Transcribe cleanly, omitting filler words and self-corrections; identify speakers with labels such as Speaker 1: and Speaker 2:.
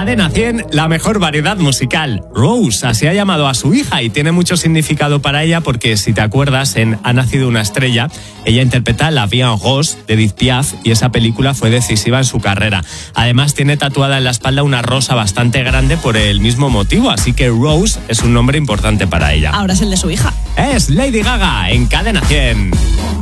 Speaker 1: Cadena 100, la mejor variedad musical. Rose, así ha llamado a su hija y tiene mucho significado para ella porque, si te acuerdas, en Ha nacido una estrella, ella interpreta La Vie en Rose de Edith Piaf y esa película fue decisiva en su carrera. Además, tiene tatuada en la espalda una rosa bastante grande por el mismo motivo, así que Rose es un nombre importante para ella.
Speaker 2: Ahora es el de su hija.
Speaker 1: Es Lady Gaga en Cadena 100.